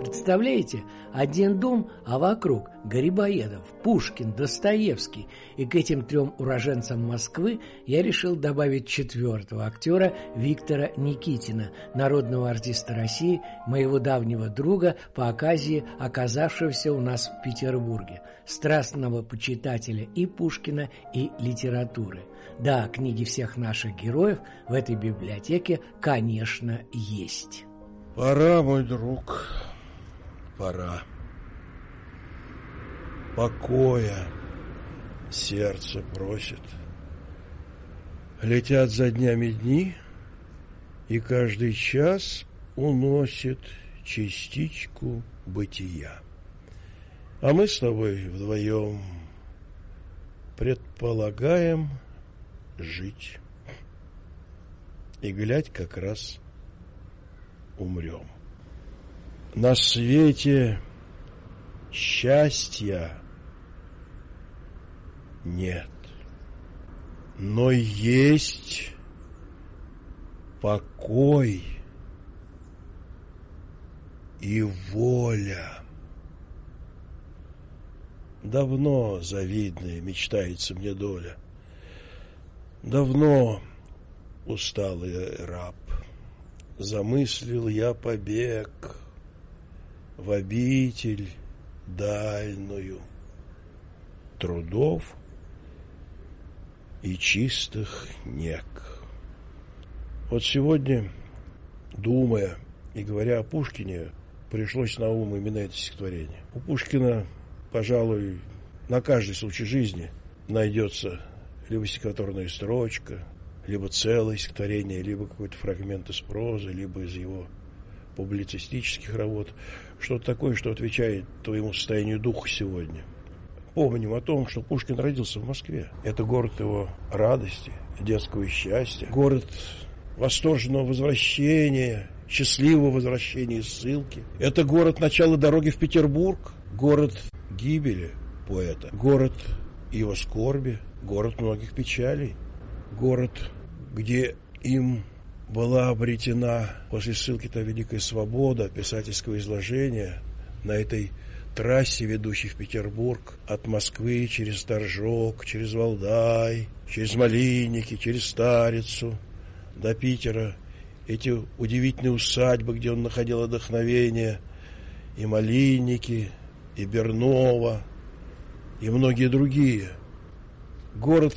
Представляете, один дом, а вокруг Грибоедов, Пушкин, Достоевский. И к этим 3 уроженцам Москвы я решил добавить 4-го актера Виктора Никитина, народного артиста России, моего давнего друга по оказии, оказавшегося у нас в Петербурге, страстного почитателя и Пушкина, и литературы. Да, книги всех наших героев в этой библиотеке, конечно, есть. Пора, мой друг, пора. Покоя сердце просит. Летят за днями дни, и каждый час уносит частичку бытия. А мы с тобой вдвоем предполагаем жить. И, глядь, как раз умрем. На свете счастья нет, но есть покой и воля. Давно завидная мечтается мне доля. Давно, усталый раб, замыслил я побег в обитель дальную трудов и чистых нег. Вот сегодня, думая и говоря о Пушкине, пришлось на ум именно это стихотворение. У Пушкина, пожалуй, на каждый случай жизни найдется либо стихотворная строчка, либо целое стихотворение, либо какой-то фрагмент из прозы, либо из его публицистических работ. Что-то такое, что отвечает твоему состоянию духа сегодня. Помним о том, что Пушкин родился в Москве. Это город его радости, детского счастья, город восторженного возвращения, счастливого возвращения из ссылки. Это город начала дороги в Петербург, город гибели поэта, город его скорби, город многих печалей, город, где им была обретена после ссылки та великая свобода писательского изложения на этой трассе, ведущей в Петербург от Москвы через Торжок, через Валдай, через Малинники, через Старицу до Питера. Эти удивительные усадьбы, где он находил вдохновение, и Малинники, и Бернова, и многие другие. Город